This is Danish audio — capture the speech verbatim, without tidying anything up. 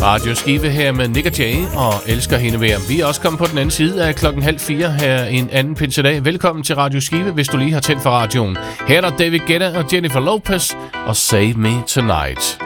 Radio Skive her med Nick og Jay og elsker hende mere. Vi er også kommet på den anden side af klokken halv fire her en anden pinsedag. Velkommen til Radio Skive, hvis du lige har tændt for radioen. Her er der David Guetta og Jennifer Lopez og Save Me Tonight.